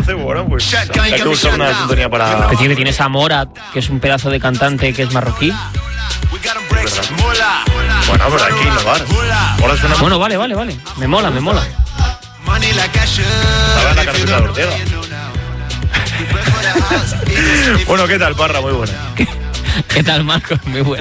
conoce, bueno, pues hay que buscar una sintonía para... Que tienes a Morat, que es un pedazo de cantante que es marroquí. Es verdad. Bueno, pero hay que innovar. Ahora suena... Bueno, vale. Me mola. Estaba en la camiseta de Ortega. Bueno, ¿qué tal, Parra? Muy buena. ¿Qué tal, Marcos? Muy bueno.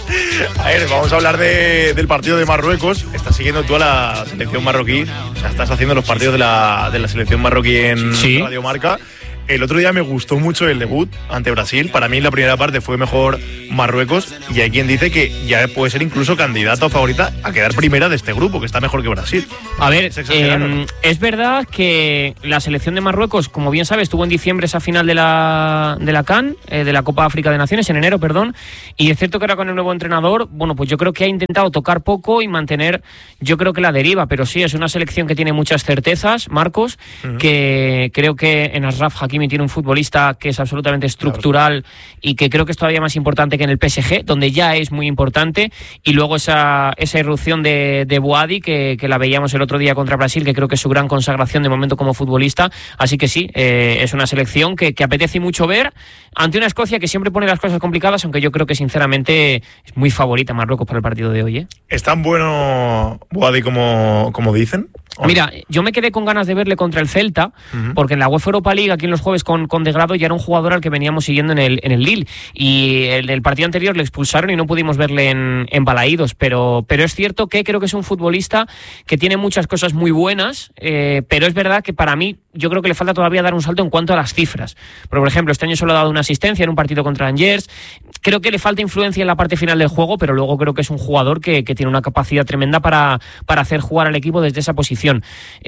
A ver, vamos a hablar del partido de Marruecos. Estás siguiendo tú a la selección marroquí. O sea, estás haciendo los partidos de la selección marroquí en Radio Marca. El otro día me gustó mucho el debut ante Brasil. Para mí la primera parte fue mejor Marruecos. Y hay quien dice que ya puede ser incluso candidato o favorita a quedar primera de este grupo, que está mejor que Brasil. A ver, es verdad que la selección de Marruecos, como bien sabes, tuvo en diciembre esa final de la CAN, de la Copa África de Naciones, en enero, perdón. Y es cierto que ahora con el nuevo entrenador, bueno, pues yo creo que ha intentado tocar poco y mantener, yo creo que la deriva. Pero sí, es una selección que tiene muchas certezas, Marcos, que creo que en Achraf Hakimi tiene un futbolista que es absolutamente estructural, y que creo que es todavía más importante que en el PSG, donde ya es muy importante. Y luego esa irrupción de Bouhaddi, que la veíamos el otro día contra Brasil, que creo que es su gran consagración de momento como futbolista. Así que sí, es una selección que apetece mucho ver ante una Escocia que siempre pone las cosas complicadas, aunque yo creo que sinceramente es muy favorita Marruecos para el partido de hoy. ¿Es tan bueno Bouhaddi como dicen? Mira, yo me quedé con ganas de verle contra el Celta, porque en la UEFA Europa League, aquí en los jueves con De Grado, ya era un jugador al que veníamos siguiendo en el Lille, y el partido anterior le expulsaron y no pudimos verle en Balaídos, pero es cierto que creo que es un futbolista que tiene muchas cosas muy buenas, pero es verdad que para mí yo creo que le falta todavía dar un salto en cuanto a las cifras. Pero, por ejemplo, este año solo ha dado una asistencia en un partido contra Angers. Creo que le falta influencia en la parte final del juego, pero luego creo que es un jugador que tiene una capacidad tremenda para hacer jugar al equipo desde esa posición.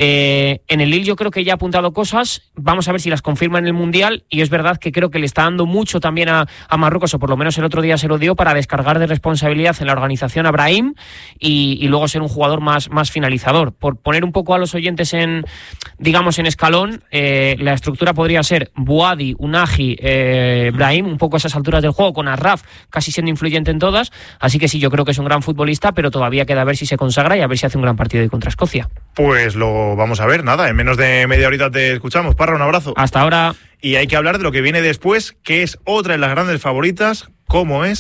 En el Lille yo creo que ya ha apuntado cosas, vamos a ver si las confirma en el Mundial, y es verdad que creo que le está dando mucho también a Marruecos, o por lo menos el otro día se lo dio, para descargar de responsabilidad en la organización a Brahim y luego ser un jugador más finalizador. Por poner un poco a los oyentes en escalón, la estructura podría ser Bouhaddi, Unagi, Brahim, un poco a esas alturas del juego, con Achraf casi siendo influyente en todas. Así que sí, yo creo que es un gran futbolista, pero todavía queda a ver si se consagra y a ver si hace un gran partido hoy contra Escocia. Pues lo vamos a ver, nada, en menos de media horita te escuchamos. Parra, un abrazo. Hasta ahora. Y hay que hablar de lo que viene después, que es otra de las grandes favoritas, como es